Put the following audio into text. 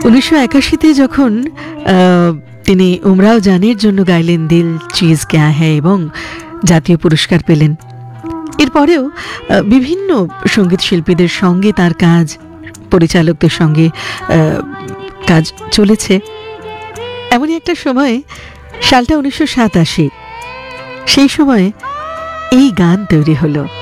1981-তে যখন তিনি উমরাও জানের জন্য গাইলেন দিল চিজ ক্যা হ্যায় এবং জাতীয় পুরস্কার পেলেন। এরপরেও বিভিন্ন সঙ্গীত শিল্পীদের সঙ্গে তার কাজ, পরিচালকদের সঙ্গে কাজ চলেছে। এমনই একটা সময়, সালটা 1987, সেই সময় এই গান তৈরি হলো।